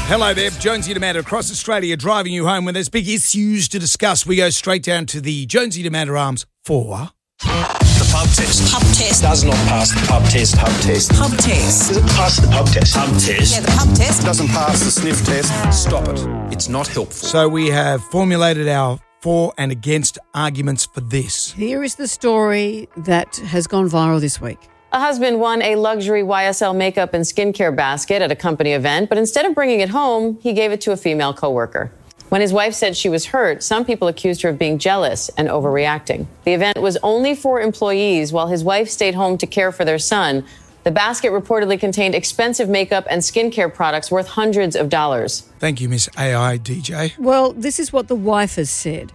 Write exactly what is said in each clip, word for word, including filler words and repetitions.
Hello there, Jonesy and Amanda across Australia driving you home when there's big issues to discuss. We go straight down to the Jonesy and Amanda arms for... The pub test. Pub test. Does not pass the pub test. Pub test. Pub test. Does it pass the pub test? Pub test. Yeah, the pub test. Doesn't pass the sniff test. Stop it. It's not helpful. So we have formulated our for and against arguments for this. Here is the story that has gone viral this week. A husband won a luxury Y S L makeup and skincare basket at a company event, but instead of bringing it home, he gave it to a female coworker. When his wife said she was hurt, some people accused her of being jealous and overreacting. The event was only for employees while his wife stayed home to care for their son. The basket reportedly contained expensive makeup and skincare products worth hundreds of dollars. Thank you, Miss A I D J. Well, this is what the wife has said.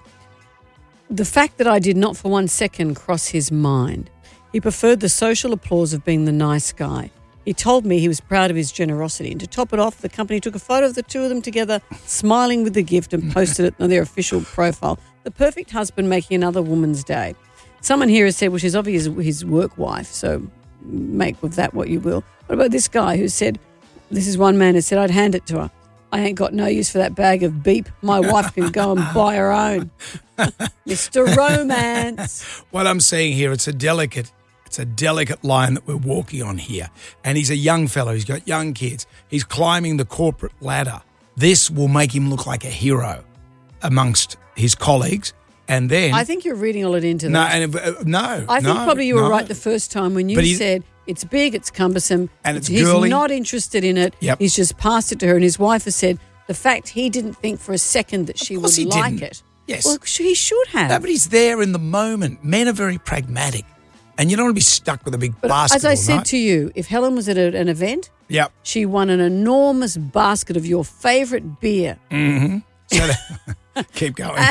The fact that I did not for one second cross his mind. He preferred the social applause of being the nice guy. He told me he was proud of his generosity. And to top it off, the company took a photo of the two of them together, smiling with the gift, and posted it on their official profile. The perfect husband making another woman's day. Someone here has said, well, she's obviously his work wife, so make with that what you will. What about this guy who said, this is one man who said, I'd hand it to her. I ain't got no use for that bag of beep. My wife can go and buy her own. Mister Romance. What I'm saying here, it's a delicate... It's a delicate line that we're walking on here. And he's a young fellow. He's got young kids. He's climbing the corporate ladder. This will make him look like a hero amongst his colleagues. And then... I think you're reading all it into no, that. And, uh, no, I think no, probably you were no. right the first time when you said it's big, it's cumbersome. And it's he's girly. not interested in it. Yep. He's just passed it to her. And his wife has said the fact he didn't think for a second that she would he like didn't. it. Yes. Well, he should have. No, but he's there in the moment. Men are very pragmatic. And you don't want to be stuck with a big But basket. as I said right? to you, if Helen was at a, an event, yep. she won an enormous basket of your favourite beer. Mm-hmm. So that, keep going.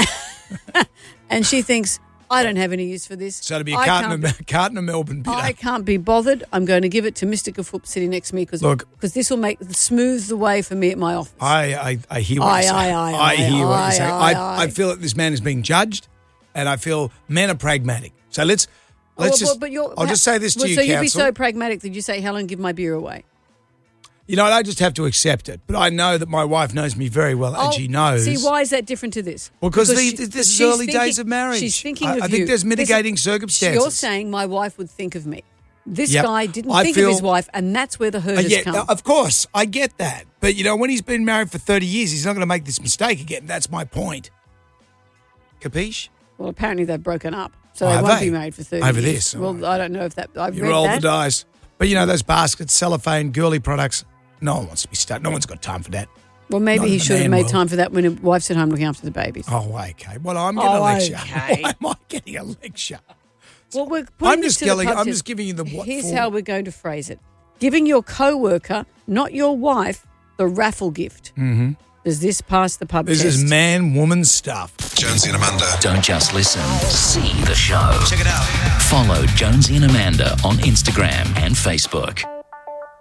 And she thinks, I don't have any use for this. So to be a I carton can't of, carton of Melbourne bitter. I can't be bothered. I'm going to give it to Mister Kafup sitting next to me because this will make smooth the way for me at my office. I, I, I hear what Aye, you're saying. aye, aye, I hear aye, what aye, you're saying. aye, I, aye. I feel that this man is being judged, and I feel men are pragmatic. So let's let's well, just. but you're, I'll just say this to well, you, so counsel. you'd be so pragmatic that you say, Helen, give my beer away. You know, I just have to accept it. But I know that my wife knows me very well, and Oh, she knows. See, why is that different to this? Well, because Because the, she- this is she's early thinking- days of marriage. She's thinking I, of I think you. there's mitigating This- circumstances. You're saying my wife would think of me. This Yep. guy didn't I think feel- of his wife, and that's where the hurt Uh, has yeah, come. of course, I get that. But, you know, when he's been married for thirty years, he's not going to make this mistake again. That's my point. Capiche? Well, apparently they've broken up, so Oh, they have won't they? be married for thirty Over years. this, Well, I don't know if that. I've You read roll that. the dice. But, you know, those baskets, cellophane, girly products, no one wants to be stuck. No one's got time for that. Well, maybe Not he in the should have man made world. time for that when his wife's at home looking after the babies. Oh, okay. Well, I'm getting Oh, a lecture. okay. Why am I getting a lecture? Well, we're putting I'm this just to the telling- pub I'm test. just giving you the what Here's for. how we're going to phrase it: giving your co-worker, not your wife, the raffle gift. Mm-hmm. Does this pass the pub This test? is man-woman stuff. Jonesy and Amanda. Don't just listen, see the show. Check it out. Follow Jonesy and Amanda on Instagram and Facebook.